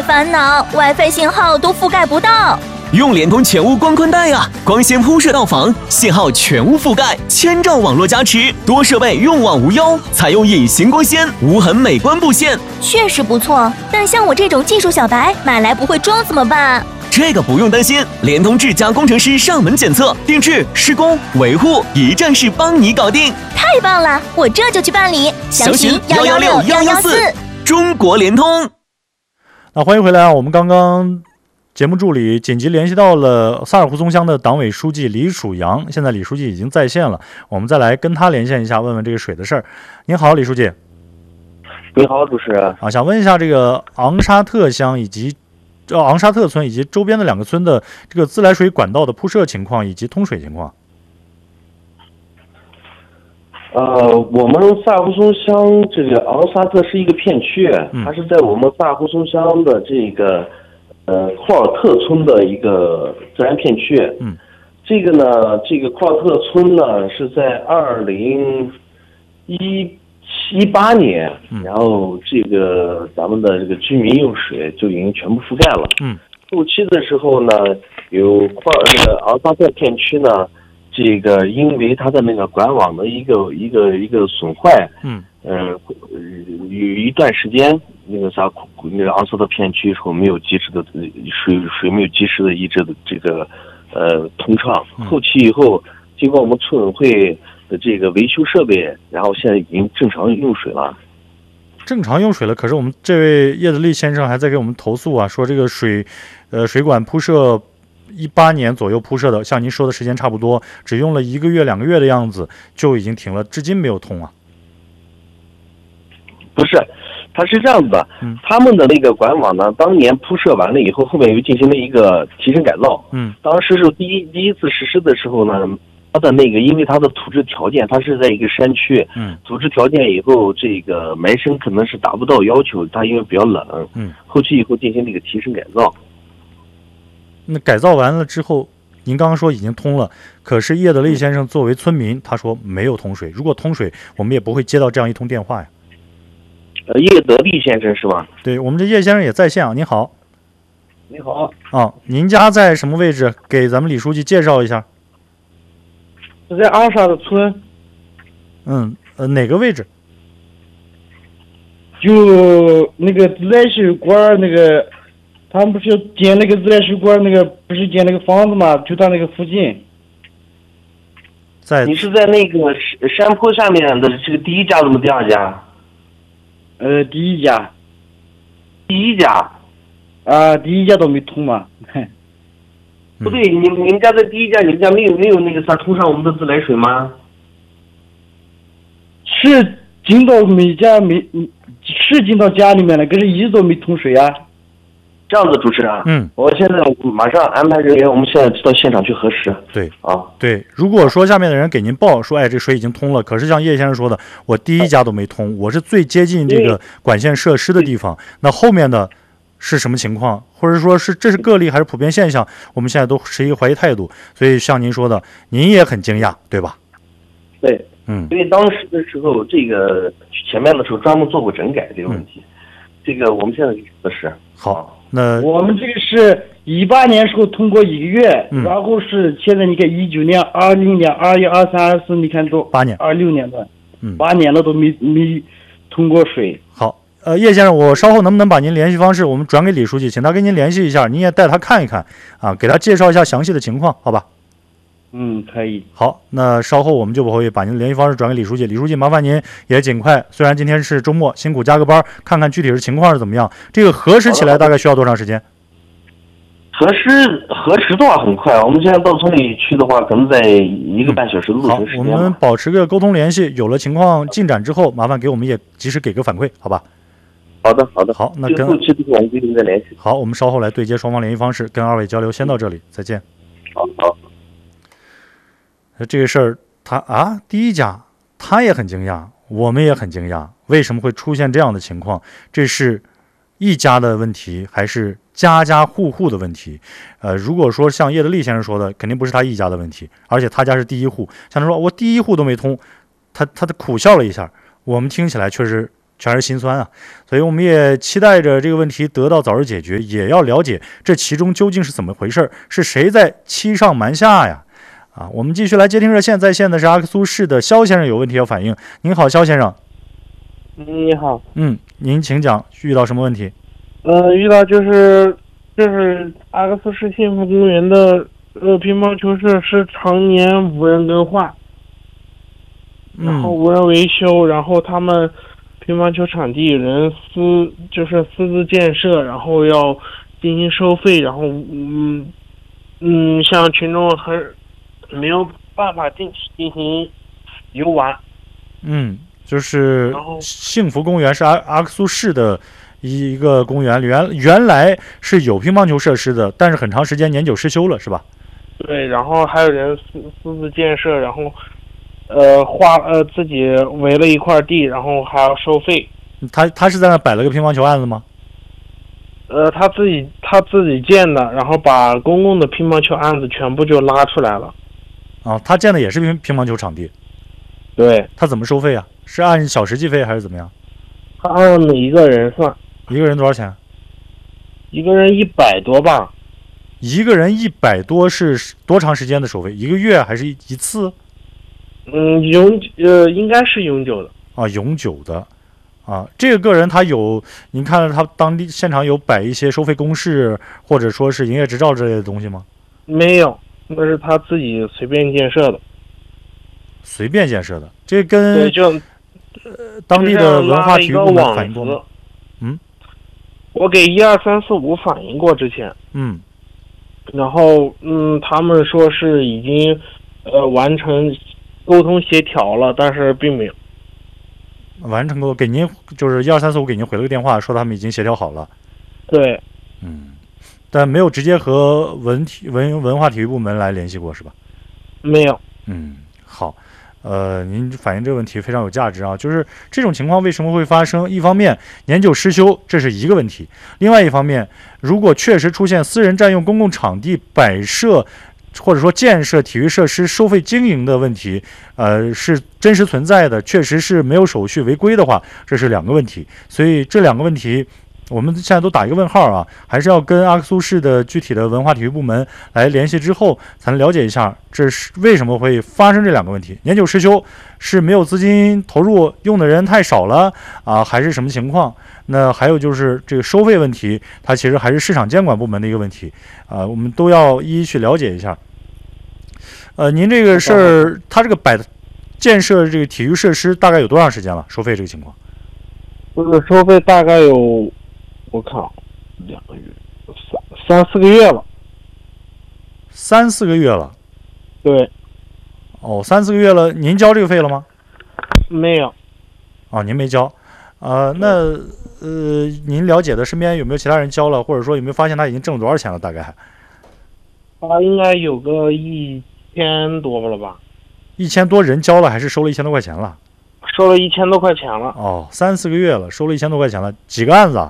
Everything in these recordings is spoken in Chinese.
烦恼，WiFi 信号都覆盖不到。 用联通全屋光宽带啊，光纤铺设到房，信号全屋覆盖，1000兆网络加持，多设备用网无忧，采用隐形光纤，无痕美观布线， 确实不错。但像我这种技术小白，买来不会装怎么办？ 这个不用担心，联通智家工程师上门检测、定制、施工、维护，一站式帮你搞定。 太棒了，我这就去办理。 详询116-114。中国联通。 那欢迎回来啊！我们刚刚节目助理紧急联系到了萨尔胡松乡的党委书记李曙阳，现在李书记已经在线了，我们再来跟他连线一下，问问这个水的事儿。您好，李书记。 你好，主持人。 想问一下这个昂沙特乡以及昂沙特村以及周边的2个村的这个自来水管道的铺设情况以及通水情况。 我们萨尔胡松乡这个昂沙特是一个片区，它是在我们萨尔胡松乡的这个库尔特村的一个自然片区。这个呢，这个库尔特村呢是在2018年，然后这个咱们的这个居民用水就已经全部覆盖了。后期的时候呢，有昂沙特片区呢。这个因为它的那个管网的一个损坏，有一段时间那个昂沙特片区时候没有及时的水没有及时的一直的这个通畅，后期以后经过我们村委会的这个维修设备，然后现在已经正常用水了。 正常用水了，可是我们这位叶德利先生还在给我们投诉啊，说这个水管铺设。18年左右铺设的，像您说的时间差不多，只用了1个月2个月的样子就已经停了，至今没有通啊。 不是，它是这样子的，他们的那个管网呢，当年铺设完了以后，后面又进行了一个提升改造。当时是第一次实施的时候呢，它的那个因为它的土质条件，它是在一个山区，土质条件以后这个埋深可能是达不到要求，它因为比较冷，后期以后进行这个提升改造。 那改造完了之后，您刚刚说已经通了，可是叶德利先生作为村民，他说没有通水。如果通水，我们也不会接到这样一通电话呀。 叶德利先生是吧？ 对，我们这叶先生也在线啊。您好。 你好。 您家在什么位置？给咱们李书记介绍一下。 是在昂沙的村。 哪个位置？ 就那个自来水管那个。他们不是建那个自来水管，那个不是建那个房子嘛？就他那个附近。 你是在那个山坡下面的这个第一家，怎么第2家？ 第一家。 第一家。 第一家都没通嘛。 不对，你们家在第一家，你们家没有那个啥通上我们的自来水吗？ 是进到家里面了，可是一直都没通水啊。 这样子，主持人，我现在马上安排人员，我们现在到现场去核实。 对，如果说下面的人给您报说，这水已经通了，可是像叶先生说的，我第一家都没通，我是最接近这个管线设施的地方，那后面的是什么情况，或者说这是个例还是普遍现象，我们现在都持一个怀疑态度。所以像您说的，您也很惊讶，对吧？ 对，因为当时的时候，这个前面的时候专门做过整改这个问题，这个我们现在核实。 好。那我们这个是18年时候通过1个月，然后是现在你看19年、20年、21、23、24，你看都 8年 ，26年的，8年了都没通过水。 好，叶先生，我稍后能不能把您联系方式我们转给李书记，请他跟您联系一下，您也带他看一看啊，给他介绍一下详细的情况，好吧？ 可以。 好，那稍后我们就会把您联系方式转给李书记。李书记，麻烦您也尽快，虽然今天是周末，辛苦加个班，看看具体的情况是怎么样。这个核实起来大概需要多长时间？ 核实的话很快，我们现在到村里去的话，可能在1个半小时的路程时间。 好，我们保持个沟通联系，有了情况进展之后，麻烦给我们也及时给个反馈，好吧？ 好的。 好，那跟后期的话我们一定再联系。 好，我们稍后来对接双方联系方式，跟2位交流，先到这里，再见。 好。 这个事儿，第一家他也很惊讶，我们也很惊讶，为什么会出现这样的情况？这是一家的问题，还是家家户户的问题？如果说像叶德利先生说的，肯定不是他一家的问题，而且他家是第一户。像他说我第一户都没通，他苦笑了一下，我们听起来确实全是心酸啊。所以我们也期待着这个问题得到早日解决，也要了解这其中究竟是怎么回事，是谁在欺上瞒下呀？我们继续来接听热线，在线的是阿克苏市的肖先生，有问题要反映。您好，肖先生。 你好。 您请讲，遇到什么问题？ 遇到就是阿克苏市幸福公园的乒乓球设施常年无人更换，然后无人维修，然后他们乒乓球场地有人私自建设，然后要进行收费，然后像群众没有办法进行游玩。 就是幸福公园是阿克苏市的一个公园，原来是有乒乓球设施的，但是很长时间年久失修了，是吧？ 对，然后还有人私自建设，然后自己围了一块地，然后还要收费。 他是在那摆了个乒乓球案子吗？ 他自己建的，然后把公共的乒乓球案子全部就拉出来了。 他建的也是乒乓球场地。 对。 他怎么收费啊？是按小时计费还是怎么样？ 他按每一个人算。 一个人多少钱？ 一个人100多吧。 一个人100多是多长时间的收费？一个月还是一次？ 应该是永久的。 永久的。这个人他有，您看了他当地现场有摆一些收费公示，或者说是营业执照之类的东西吗？ 没有，那是他自己随便建设的。 随便建设的，这跟当地的文化体育部门反映过吗？ 我给12345反映过之前。然后他们说是已经完成沟通协调了，但是并没有完成过。给您就是12345给您回了个电话，说他们已经协调好了。 对。 但没有直接和文化体育部门来联系过，是吧？ 没有。 好。您反映这个问题非常有价值啊，就是这种情况为什么会发生？一方面年久失修，这是一个问题；另外一方面，如果确实出现私人占用公共场地摆设或者说建设体育设施收费经营的问题，是真实存在的，确实是没有手续违规的话，这是两个问题。所以这两个问题我们现在都打一个问号啊，还是要跟阿克苏市的具体的文化体育部门来联系之后，才能了解一下这是为什么会发生这两个问题。年久失修是没有资金投入，用的人太少了还是什么情况？那还有就是这个收费问题，它其实还是市场监管部门的一个问题我们都要一一去了解一下。您这个事儿，它这个建设这个体育设施大概有多长时间了？收费这个情况？ 这个收费大概有。我看2个月，3-4个月了。 3-4个月了。 对。 3-4个月了，您交这个费了吗？ 没有。 您没交。那您了解的身边有没有其他人交了，或者说有没有发现他已经挣了多少钱了？大概？ 他应该有个1000多了吧。 1000多人交了，还是收了1000多块钱了？ 收了1000多块钱了。 3-4个月了，收了1000多块钱了，几个案子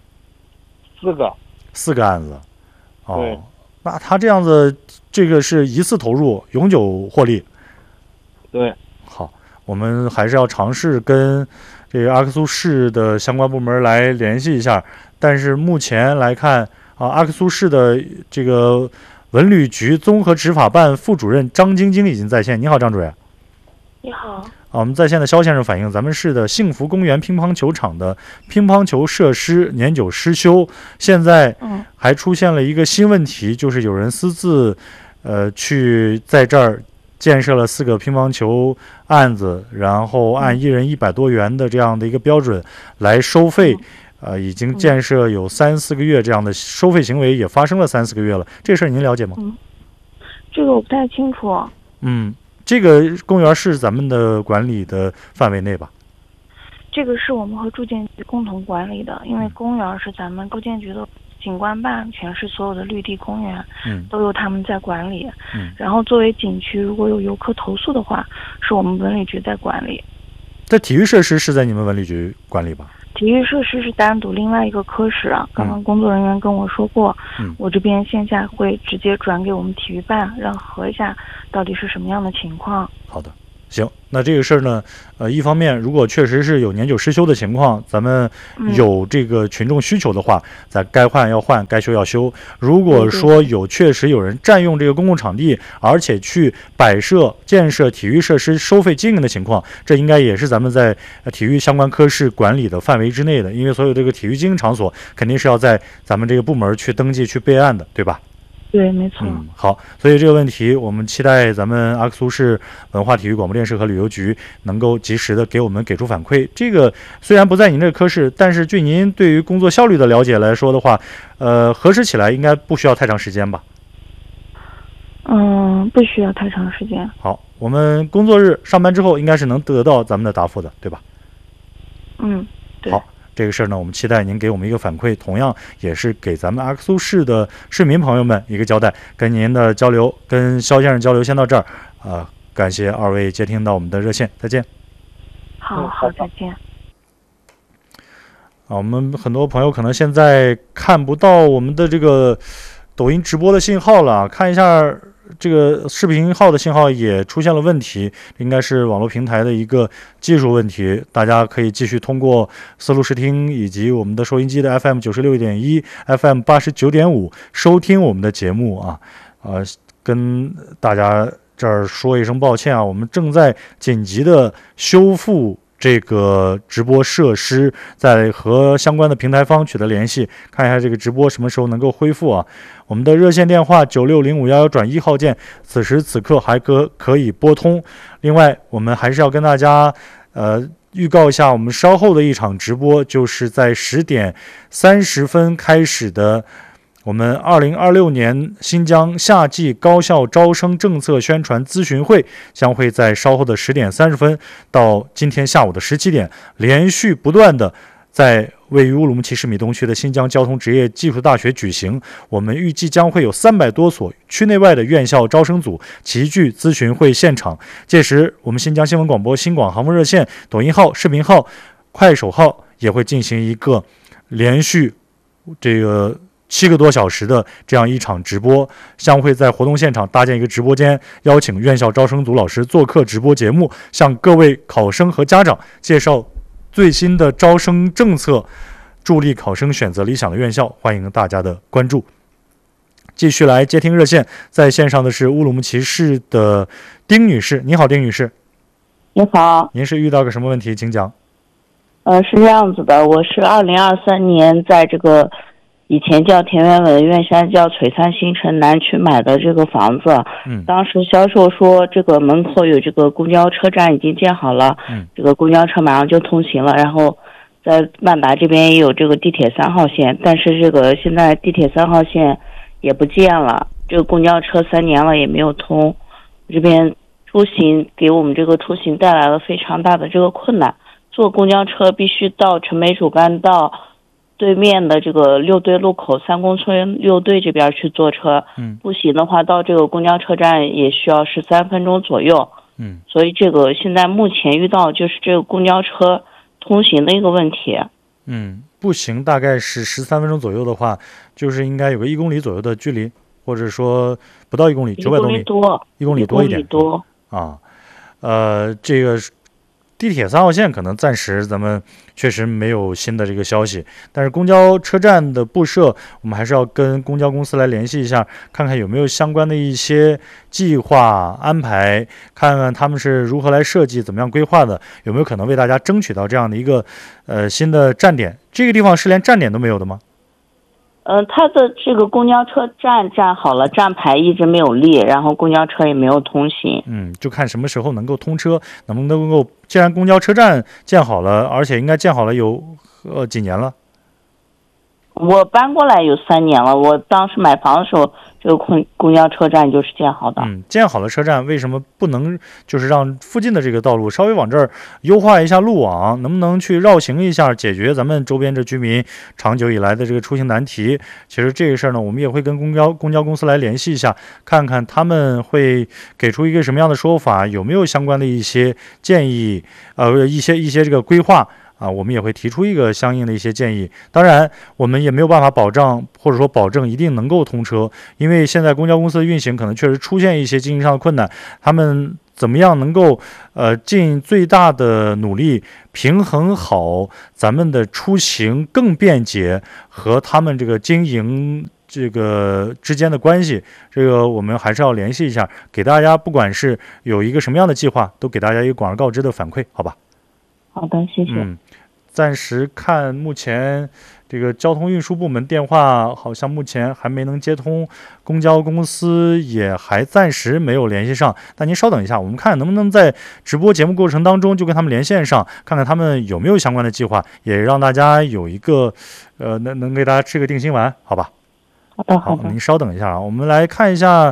？4个案子。 对。 那他这样子，这个是一次投入，永久获利。 对。 好，我们还是要尝试跟这个阿克苏市的相关部门来联系一下。但是目前来看阿克苏市的这个文旅局综合执法办副主任张晶晶已经在线。你好，张主任。 你好。 我们在线的肖先生反映，咱们市的幸福公园乒乓球场的乒乓球设施年久失修，现在还出现了一个新问题，就是有人私自去在这儿建设了4个乒乓球案子，然后按一人100多元的这样的一个标准来收费，已经建设有3-4个月，这样的收费行为也发生了3-4个月了，这事儿您了解吗？ 这个我不太清楚。 这个公园是咱们的管理的范围内吧？ 这个是我们和住建局共同管理的，因为公园是咱们住建局的景观办，全市所有的绿地公园都由他们在管理。然后作为景区，如果有游客投诉的话，是我们文旅局在管理。 这体育设施是在你们文旅局管理吧？ 体育设施是单独另外一个科室刚刚工作人员跟我说过，我这边线下会直接转给我们体育办，让核一下到底是什么样的情况。 好的， 行，那这个事儿呢，一方面如果确实是有年久失修的情况，咱们有这个群众需求的话，咱该换要换，该修要修。如果说确实有人占用这个公共场地，而且去摆设、建设体育设施收费经营的情况，这应该也是咱们在体育相关科室管理的范围之内的，因为所有这个体育经营场所肯定是要在咱们这个部门去登记、去备案的，对吧？ 对，没错。 好，所以这个问题我们期待咱们阿克苏市文化体育广播电视和旅游局能够及时的给出反馈。这个虽然不在您这个科室，但是据您对于工作效率的了解来说的话，核实起来应该不需要太长时间吧？ 不需要太长时间。 好，我们工作日上班之后应该是能得到咱们的答复的，对吧？ 对。 好。这个事儿呢，我们期待您给我们一个反馈，同样也是给咱们阿克苏市的市民朋友们一个交代。跟您的交流，跟肖先生交流先到这儿，感谢二位接听到我们的热线，再见。 好，再见。 我们很多朋友可能现在看不到我们的这个抖音直播的信号了，看一下。这个视频号的信号也出现了问题，应该是网络平台的一个技术问题。大家可以继续通过丝路视听以及我们的收音机的 FM 96.1、FM 89.5收听我们的节目啊。跟大家这儿说一声抱歉啊，我们正在紧急的修复这个直播设施，在和相关的平台方取得联系，看一下这个直播什么时候能够恢复啊。我们的热线电话960511转1号键，此时此刻还可以拨通。另外，我们还是要跟大家预告一下，我们稍后的一场直播，就是在10点30分开始的。我们2026年新疆夏季高校招生政策宣传咨询会将会在稍后的10点30分到今天下午的17点，连续不断的在位于乌鲁木齐市米东区的新疆交通职业技术大学举行。我们预计将会有300多所区内外的院校招生组齐聚咨询会现场。届时，我们新疆新闻广播、新广航空热线、抖音号、视频号、快手号也会进行一个连续这个7个多小时的这样一场直播，将会在活动现场搭建一个直播间，邀请院校招生组老师做客直播节目，向各位考生和家长介绍最新的招生政策，助力考生选择理想的院校，欢迎大家的关注。继续来接听热线，在线上的是乌鲁木齐市的丁女士。你好，丁女士。 你好， 您是遇到个什么问题，请讲。 是这样子的，我是2023年在这个以前叫田园文苑，现在叫璀璨新城南区买的这个房子。当时销售说这个门口有这个公交车站已经建好了，这个公交车马上就通行了，然后在万达这边也有这个地铁3号线，但是这个现在地铁3号线也不建了，这个公交车3年了也没有通，这边出行给我们这个出行带来了非常大的这个困难。坐公交车必须到城北主干道对面的这个6队路口3公村6队这边去坐车，步行的话到这个公交车站也需要13分钟左右。所以这个现在目前遇到就是这个公交车通行的一个问题。 步行大概是13分钟左右的话，就是应该有个1公里左右的距离，或者说不到1公里，900多米，1公里多一点啊。这个地铁3号线可能暂时咱们确实没有新的这个消息，但是公交车站的布设，我们还是要跟公交公司来联系一下，看看有没有相关的一些计划安排，看看他们是如何来设计，怎么样规划的，有没有可能为大家争取到这样的一个新的站点。这个地方是连站点都没有的吗？ 它的这个公交车站站好了，站牌一直没有立，然后公交车也没有通行。 就看什么时候能够通车，能不能够，既然公交车站建好了，而且应该建好了有几年了？ 我搬过来有3年了，我当时买房的时候，这个公交车站就是建好的。 建好了车站，为什么不能就是让附近的这个道路稍微往这儿优化一下路网，能不能去绕行一下，解决咱们周边这居民长久以来的这个出行难题？其实这个事儿呢，我们也会跟公交公司来联系一下，看看他们会给出一个什么样的说法，有没有相关的一些建议，一些这个规划。我们也会提出一个相应的一些建议。当然，我们也没有办法保障或者说保证一定能够通车，因为现在公交公司的运行可能确实出现一些经营上的困难，他们怎么样能够尽最大的努力平衡好咱们的出行更便捷和他们这个经营这个之间的关系，这个我们还是要联系一下，给大家不管是有一个什么样的计划，都给大家一个广而告之的反馈，好吧？ 好的，谢谢。 暂时看目前这个交通运输部门电话好像目前还没能接通，公交公司也还暂时没有联系上。但您稍等一下，我们看能不能在直播节目过程当中就跟他们连线上，看看他们有没有相关的计划，也让大家有一个能给大家吃个定心丸，好吧？好，您稍等一下啊，我们来看一下，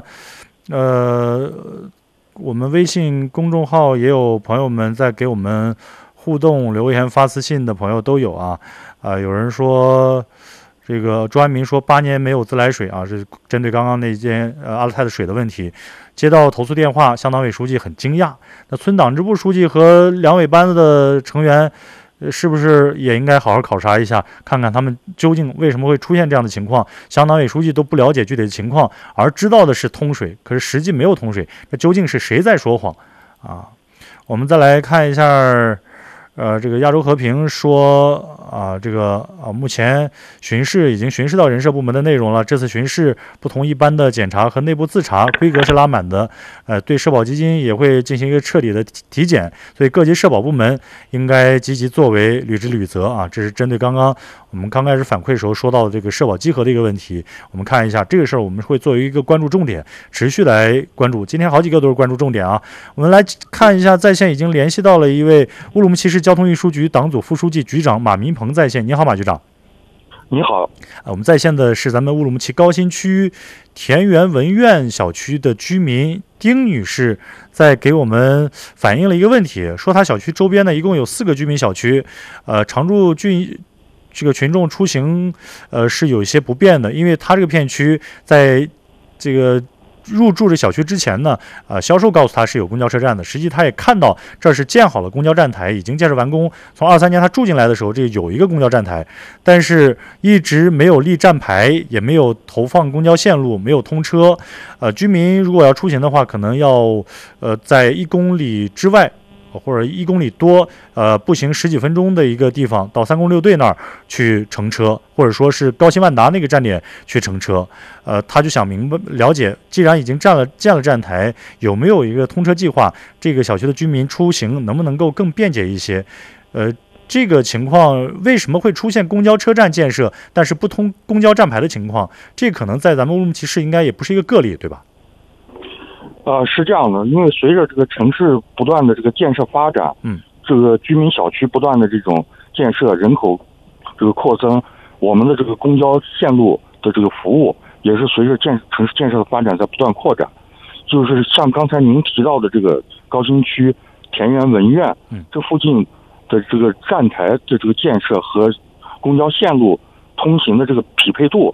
我们微信公众号也有朋友们在给我们互动留言发私信的朋友都有啊，有人说这个朱安民说8年没有自来水啊，是针对刚刚那件阿勒泰的水的问题。接到投诉电话，乡党委书记很惊讶。那村党支部书记和两委班子的成员，是不是也应该好好考察一下，看看他们究竟为什么会出现这样的情况？乡党委书记都不了解具体的情况，而知道的是通水，可是实际没有通水，这究竟是谁在说谎啊？我们再来看一下。这个亚洲和平说目前巡视已经巡视到人社部门的内容了。这次巡视不同一般的检查和内部自查规格是拉满的，对社保基金也会进行一个彻底的体检，所以各级社保部门应该积极作为，履职履责啊。这是针对我们刚开始反馈时候说到的这个社保稽核的一个问题。我们看一下这个事儿，我们会作为一个关注重点，持续来关注。今天好几个都是关注重点啊。我们来看一下，在线已经联系到了一位乌鲁木齐市交通运输局党组副书记局长马民鹏在线。你好，马局长。 你好。 我们在线的是咱们乌鲁木齐高新区田园文苑小区的居民丁女士，在给我们反映了一个问题，说她小区周边呢一共有4个居民小区，常住这个群众出行是有一些不便的，因为她这个片区在这个入住这小区之前呢，销售告诉他是有公交车站的，实际他也看到这是建好了公交站台，已经建设完工。从23年他住进来的时候，这有一个公交站台，但是一直没有立站牌，也没有投放公交线路，没有通车。居民如果要出行的话，可能要在1公里之外，或者1公里多，步行10几分钟的一个地方，到3公6队那儿去乘车，或者说是高新万达那个站点去乘车。他就想了解，既然已经建了站台，有没有一个通车计划？这个小区的居民出行能不能够更便捷一些？这个情况为什么会出现公交车站建设，但是不通公交站牌的情况？这可能在咱们乌鲁木齐市应该也不是一个个例，对吧？ 是这样的，因为随着这个城市不断的这个建设发展，这个居民小区不断的这种建设，人口这个扩增，我们的这个公交线路的这个服务也是随着城市建设的发展在不断扩展。就是像刚才您提到的这个高新区田园文苑，这附近的这个站台的这个建设和公交线路通行的这个匹配度，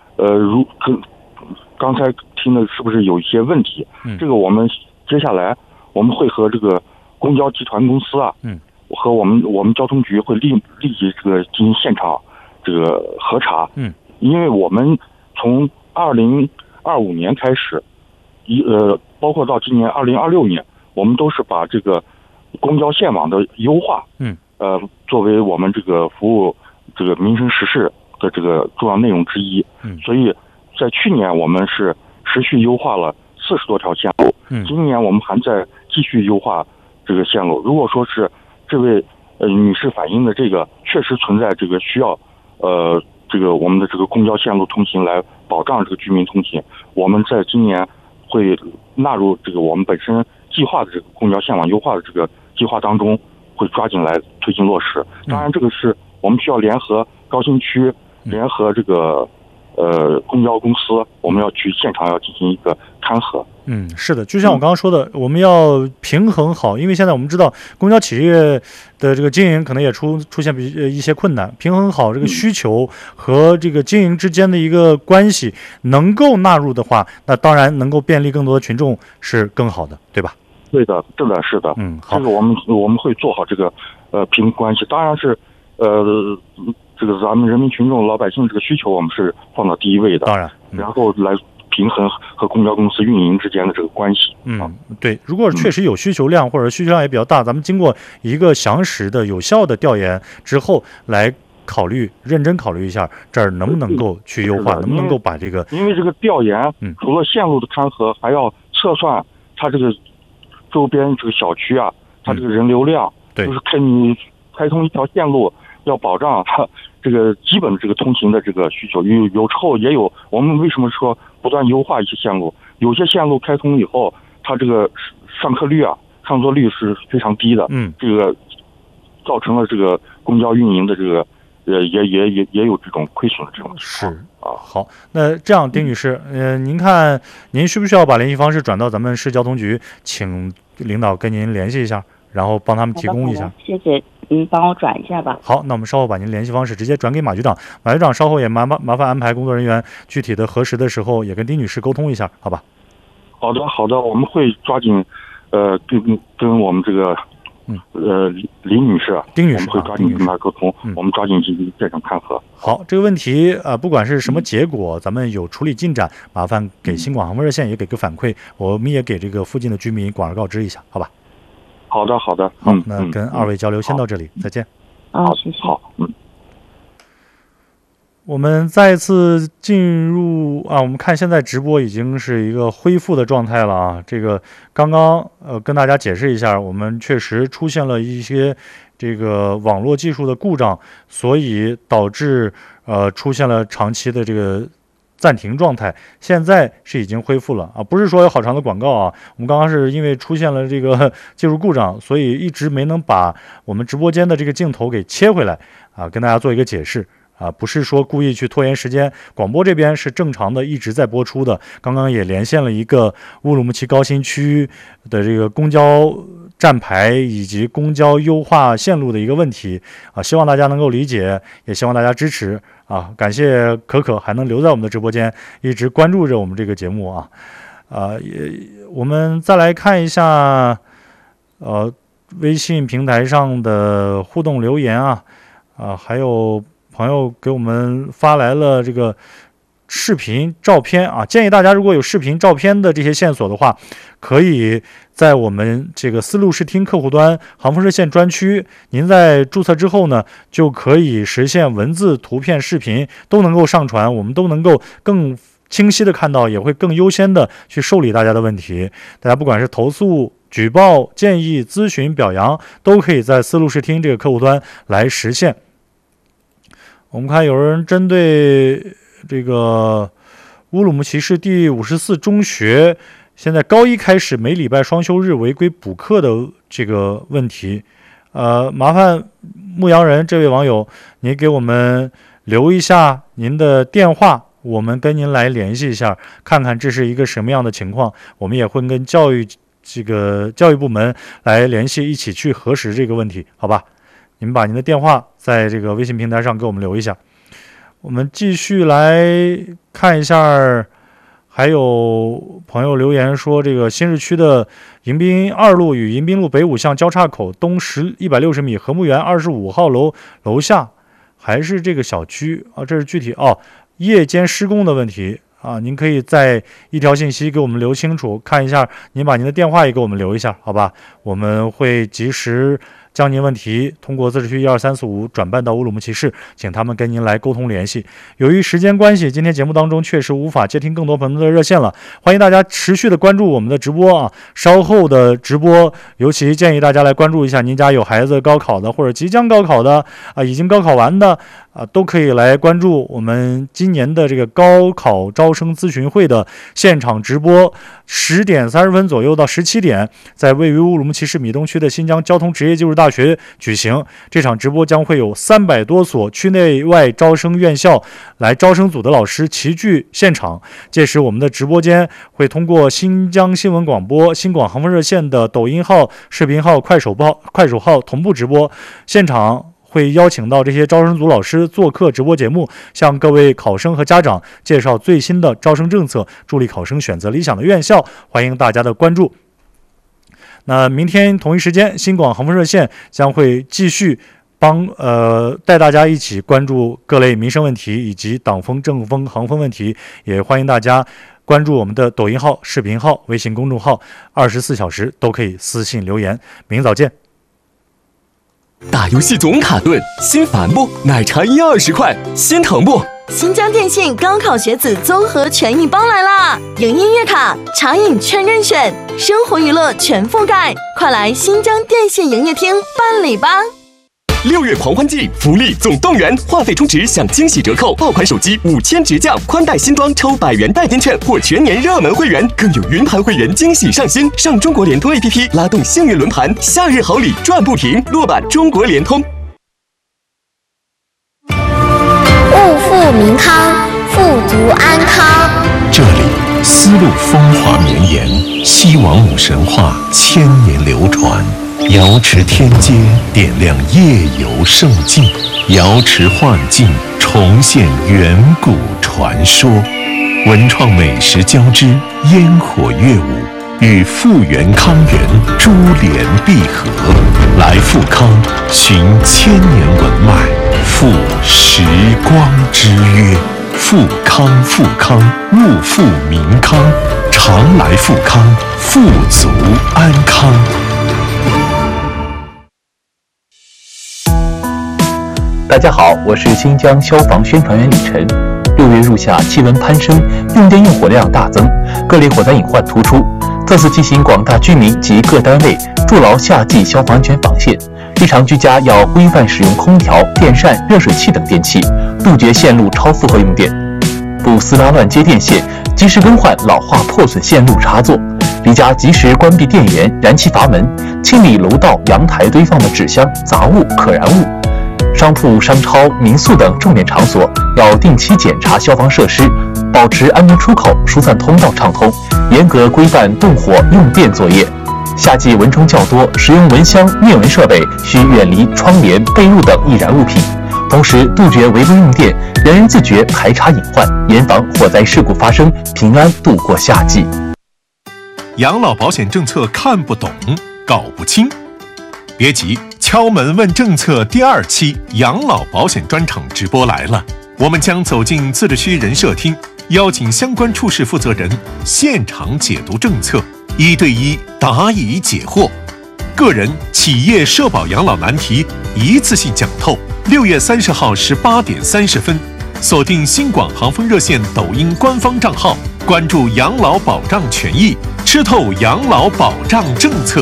刚才听的是不是有一些问题？这个我们接下来我们会和这个公交集团公司和我们交通局会立即这个进行现场这个核查。因为我们从2025年开始，包括到今年2026年，我们都是把这个公交线网的优化，作为我们这个服务这个民生实事的这个重要内容之一。所以在去年我们是持续优化了40多条线路，今年我们还在继续优化这个线路。如果说是这位女士反映的这个确实存在这个需要这个我们的这个公交线路通行来保障这个居民通行，我们在今年会纳入这个我们本身计划的这个公交线网优化的这个计划当中，会抓紧来推进落实。当然这个是我们需要联合高新区，联合这个公交公司，我们要去现场要进行一个勘核。 是的，就像我刚刚说的，我们要平衡好，因为现在我们知道公交企业的这个经营可能也出现一些困难，平衡好这个需求和这个经营之间的一个关系，能够纳入的话，那当然能够便利更多的群众是更好的，对吧？ 对的，是的。好，这个我们会做好这个平衡关系，当然是这个咱们人民群众老百姓这个需求我们是放到第一位的， 当然， 然后来平衡和公交公司运营之间的这个关系。 对，如果确实有需求量或者需求量也比较大，咱们经过一个详实的、有效的调研之后来认真考虑一下，这儿能不能够去优化，能不能够把这个， 因为这个调研，除了线路的勘核，还要测算它这个周边这个小区啊，它这个人流量，就是开通一条线路，要保障它这个基本的这个通行的这个需求。有时候也有，我们为什么说不断优化一些线路？有些线路开通以后，它这个上座率是非常低的，这个造成了这个公交运营的这个。也有这种亏损的这种情况。 好，那这样，丁女士，您看您需不需要把联系方式转到咱们市交通局，请领导跟您联系一下，然后帮他们提供一下？ 谢谢，您帮我转一下吧。 好，那我们稍后把您联系方式直接转给马局长，马局长稍后也麻烦安排工作人员具体的核实的时候也跟丁女士沟通一下，好吧？ 好的，我们会抓紧，跟我们这个。李女士， 丁女士， 我们会抓紧跟她沟通，我们抓紧进行现场勘核。 好，这个问题不管是什么结果，咱们有处理进展，麻烦给新广航风热线也给个反馈，我们也给这个附近的居民广而告之一下，好吧？ 好的。 好，那跟二位交流先到这里，再见。 好，谢谢。 好， 我们再次进入我们看现在直播已经是一个恢复的状态了啊。这个刚刚跟大家解释一下，我们确实出现了一些这个网络技术的故障，所以导致出现了长期的这个暂停状态。现在是已经恢复了啊，不是说有好长的广告啊。我们刚刚是因为出现了这个技术故障，所以一直没能把我们直播间的这个镜头给切回来啊，跟大家做一个解释。不是说故意去拖延时间，广播这边是正常的一直在播出的。刚刚也连线了一个乌鲁木齐高新区的这个公交站牌以及公交优化线路的一个问题希望大家能够理解，也希望大家支持感谢可还能留在我们的直播间一直关注着我们这个节目我们再来看一下微信平台上的互动留言还有朋友给我们发来了这个视频照片建议大家如果有视频照片的这些线索的话，可以在我们这个丝路视听客户端航风热线专区，您在注册之后呢，就可以实现文字、图片、视频都能够上传，我们都能够更清晰的看到，也会更优先的去受理大家的问题。大家不管是投诉、举报、建议、咨询、表扬，都可以在丝路视听这个客户端来实现。我们看有人针对这个乌鲁木齐市第54中学现在高一开始每礼拜双休日违规补课的这个问题，麻烦牧羊人这位网友，您给我们留一下您的电话，我们跟您来联系一下，看看这是一个什么样的情况，我们也会跟教育部门来联系，一起去核实这个问题，好吧？您把您的电话在这个微信平台上给我们留一下。我们继续来看一下，还有朋友留言说，这个新市区的迎宾2路与迎宾路北5巷交叉口东160米和睦园25号楼下，还是这个小区这是具体夜间施工的问题您可以在一条信息给我们留清楚，看一下，您把您的电话也给我们留一下，好吧？我们会及时将您问题通过自治区12345转办到乌鲁木齐市，请他们跟您来沟通联系。由于时间关系，今天节目当中确实无法接听更多朋友的热线了，欢迎大家持续的关注我们的直播稍后的直播，尤其建议大家来关注一下您家有孩子高考的或者即将高考的已经高考完的都可以来关注我们今年的这个高考招生咨询会的现场直播，10点30分左右到17点，在位于乌鲁木齐市米东区的新疆交通职业技术大学举行。这场直播将会有300多所区内外招生院校来招生组的老师齐聚现场。届时我们的直播间会通过新疆新闻广播、新广航风热线的抖音号、视频号、快手号同步直播，现场会邀请到这些招生组老师做客直播节目，向各位考生和家长介绍最新的招生政策，助力考生选择理想的院校，欢迎大家的关注。那明天同一时间，新广航风热线将会继续带大家一起关注各类民生问题以及党风、政风、行风问题，也欢迎大家关注我们的抖音号、视频号、微信公众号，24小时都可以私信留言。明早见。 打游戏总卡顿，心烦不？奶茶120块，心疼不？ 新疆电信高考学子综合权益包来啦！有音乐卡、茶饮全任选，生活娱乐全覆盖，快来新疆电信营业厅办理吧 ！6月狂欢季，福利总动员，话费充值享惊喜折扣，爆款手机5000直降，宽带新装抽100元代金券或全年热门会员，更有云盘会员惊喜上新。上中国联通 APP 拉动幸运轮盘，夏日好礼赚不停，落版中国联通。 物富民康，富足安康。 这里丝路风华绵延，西王母神话千年流传。瑶池天街点亮夜游胜境，瑶池幻境重现远古传说，文创美食交织，烟火乐舞与富源康源珠联璧合，来富康寻千年文脉，赴时光之约。富康物富民康，常来富康，富足安康。 大家好，我是新疆消防宣传员李晨。6月入夏，气温攀升，用电用火量大增，各类火灾隐患突出。特此提醒广大居民及各单位筑牢夏季消防安全防线。日常居家要规范使用空调、电扇、热水器等电器，杜绝线路超负荷用电，不撕拉乱接电线，及时更换老化破损线路插座。离家及时关闭电源、燃气阀门，清理楼道、阳台堆放的纸箱、杂物、可燃物。商铺、商超、民宿等重点场所要定期检查消防设施，保持安全出口、疏散通道畅通，严格规范动火用电作业。夏季蚊虫较多，使用蚊香、灭蚊设备需远离窗帘、被褥等易燃物品，同时杜绝违规用电，人人自觉排查隐患，严防火灾事故发生，平安度过夏季。 养老保险政策看不懂、搞不清，别急，敲门问政策第2期养老保险专场直播来了，我们将走进自治区人社厅，邀请相关处室负责人现场解读政策，1对1答疑解惑，个人、企业社保养老难题一次性讲透。6月30号18点30分，锁定新广航风热线抖音官方账号，关注养老保障权益，吃透养老保障政策。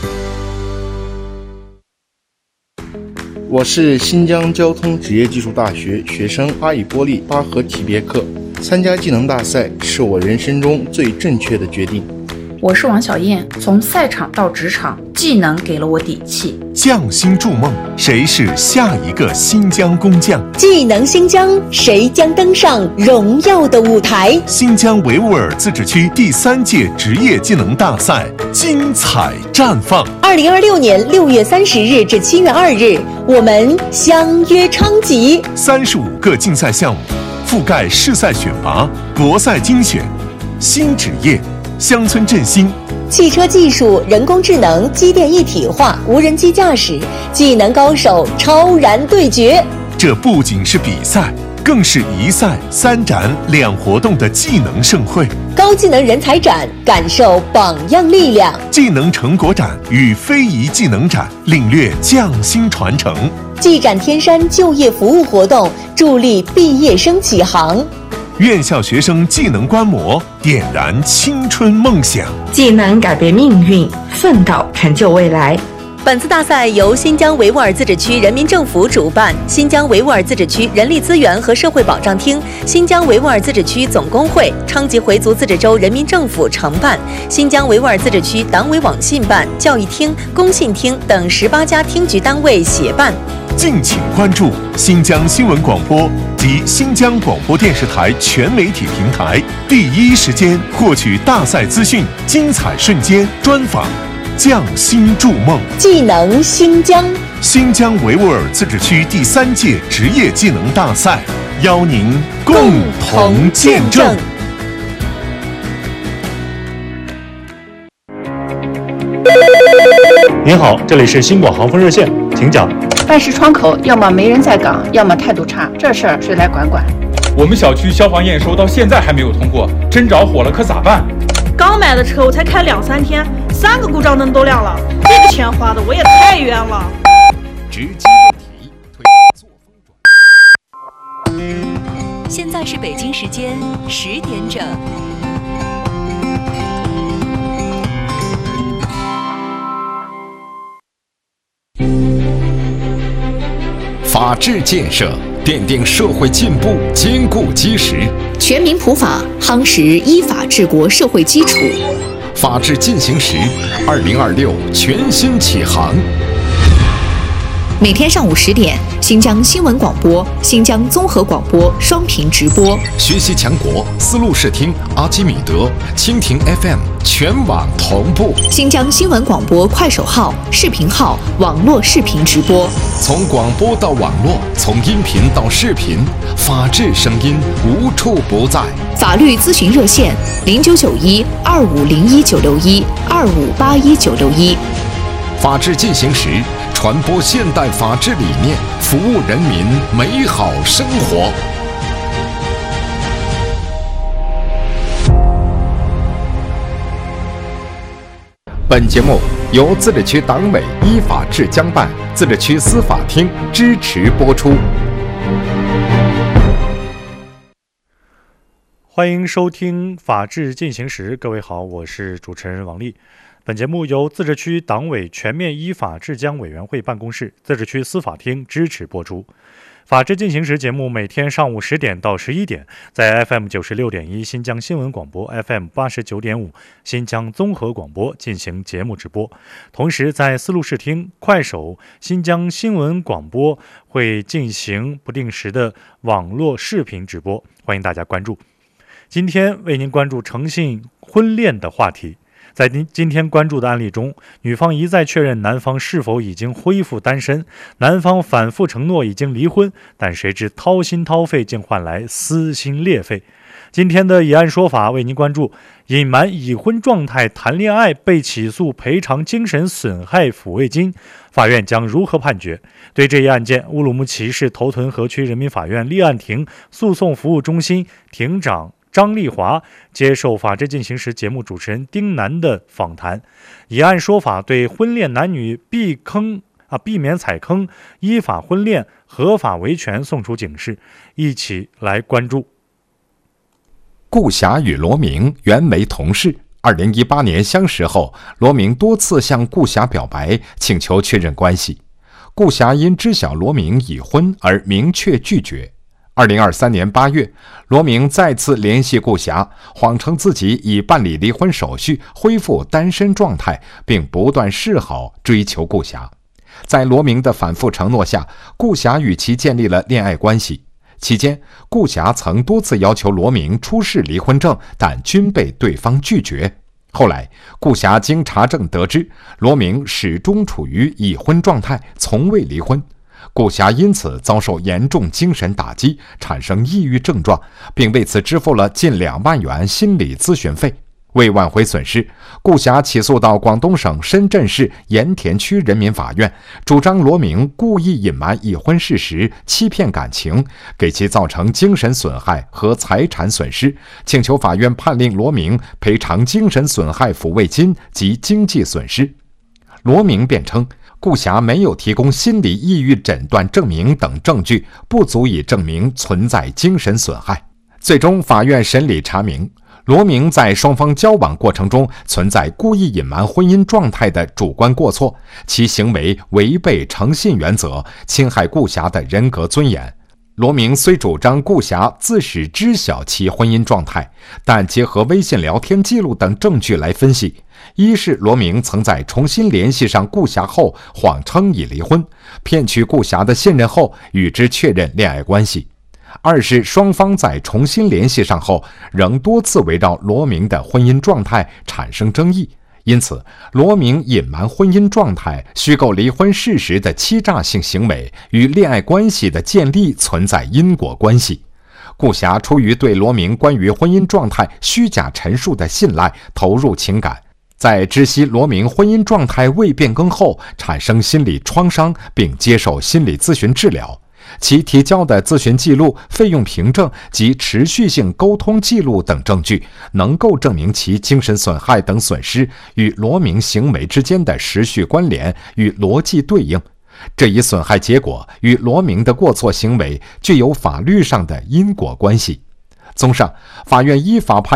我是新疆交通职业技术大学学生阿以波利巴合体别克，参加技能大赛是我人生中最正确的决定。 我是王小燕，从赛场到职场，技能给了我底气。 匠心筑梦，谁是下一个新疆工匠？ 技能新疆，谁将登上荣耀的舞台？ 新疆维吾尔自治区第3届职业技能大赛精彩绽放。 2026年6月30日至7月2日，我们相约昌吉。 35个竞赛项目，覆盖市赛选拔、国赛精选、新职业、乡村振兴、 汽车技术、人工智能、机电一体化、无人机驾驶，技能高手超然对决。 这不仅是比赛，更是1赛3展2活动的技能盛会。 高技能人才展，感受榜样力量； 技能成果展与非遗技能展，领略匠心传承。 技展天山就业服务活动，助力毕业生起航。 院校学生技能观摩，点燃青春梦想。 技能改变命运，奋斗成就未来。 本次大赛由新疆维吾尔自治区人民政府主办，新疆维吾尔自治区人力资源和社会保障厅、新疆维吾尔自治区总工会、昌吉回族自治州人民政府承办，新疆维吾尔自治区党委网信办、教育厅、工信厅等18家厅局单位协办。 敬请关注新疆新闻广播及新疆广播电视台全媒体平台，第一时间获取大赛资讯、精彩瞬间专访。匠心筑梦， 技能新疆。 新疆维吾尔自治区第3届职业技能大赛，邀您共同见证。 您好，这里是新广航风热线，请讲。 办事窗口要么没人在岗，要么态度差，这事儿谁来管管？ 我们小区消防验收到现在还没有通过，真着火了可咋办？ 刚买的车我才开2-3天，3个故障灯都亮了，这个钱花的我也太冤了。 直击问题，推动作风转变。 现在是北京时间10点整。 法治建设奠定社会进步坚固基石， 全民普法夯实依法治国社会基础。 法治进行时，2026全新启航。 每天上午10点，新疆新闻广播、新疆综合广播双屏直播。 学习强国，丝路视听、阿基米德、蜻蜓 FM 全网同步。 新疆新闻广播快手号、视频号网络视频直播。 从广播到网络，从音频到视频，法治声音无处不在。 法律咨询热线：0991-2501-961-2581-961。 法治进行时，传播现代法治理念，服务人民美好生活。本节目由自治区党委依法治江办、自治区司法厅支持播出。 欢迎收听《法治进行时》，各位好，我是主持人王丽。本节目由自治区党委全面依法治江委员会办公室、自治区司法厅支持播出。法治进行时节目每天上午10点到11点，在 FM 96.1新疆新闻广播、FM 89.5新疆综合广播进行节目直播。同时，在丝路视听、快手、新疆新闻广播会进行不定时的网络视频直播，欢迎大家关注。今天为您关注诚信婚恋的话题。在今天关注的案例中，女方一再确认男方是否已经恢复单身，男方反复承诺已经离婚，但谁知掏心掏肺竟换来撕心裂肺。今天的以案说法为您关注隐瞒已婚状态谈恋爱被起诉赔偿精神损害抚慰金，法院将如何判决？对这一案件，乌鲁木齐市头屯河区人民法院立案庭诉讼服务中心庭长张丽华接受《法治进行时》节目主持人丁楠的访谈，以案说法对婚恋男女避免踩坑、依法婚恋、合法维权送出警示，一起来关注。 顾霞与罗明原为同事，2018年相识后，罗明多次向顾霞表白，请求确认关系。顾霞因知晓罗明已婚而明确拒绝。2023年8月，罗明再次联系顾霞，谎称自己已办理离婚手续，恢复单身状态，并不断示好追求顾霞。在罗明的反复承诺下，顾霞与其建立了恋爱关系。期间，顾霞曾多次要求罗明出示离婚证，但均被对方拒绝。后来，顾霞经查证得知，罗明始终处于已婚状态，从未离婚。顾霞因此遭受严重精神打击，产生抑郁症状，并为此支付了近2万元心理咨询费。为挽回损失，顾霞起诉到广东省深圳市盐田区人民法院，主张罗明故意隐瞒已婚事实，欺骗感情，给其造成精神损害和财产损失，请求法院判令罗明赔偿精神损害抚慰金及经济损失。罗明辩称，顾霞没有提供心理抑郁诊断证明等证据，不足以证明存在精神损害。最终，法院审理查明，罗明在双方交往过程中存在故意隐瞒婚姻状态的主观过错，其行为违背诚信原则，侵害顾霞的人格尊严。罗明虽主张顾霞自始知晓其婚姻状态，但结合微信聊天记录等证据来分析，一是罗明曾在重新联系上顾霞后谎称已离婚，骗取顾霞的信任后与之确认恋爱关系；二是双方在重新联系上后仍多次围绕罗明的婚姻状态产生争议，因此罗明隐瞒婚姻状态、虚构离婚事实的欺诈性行为与恋爱关系的建立存在因果关系。顾霞出于对罗明关于婚姻状态虚假陈述的信赖，投入情感， 在知悉罗明婚姻状态未变更后，产生心理创伤，并接受心理咨询治疗。其提交的咨询记录、费用凭证及持续性沟通记录等证据，能够证明其精神损害等损失与罗明行为之间的时序关联与逻辑对应。这一损害结果与罗明的过错行为具有法律上的因果关系。综上，法院依法判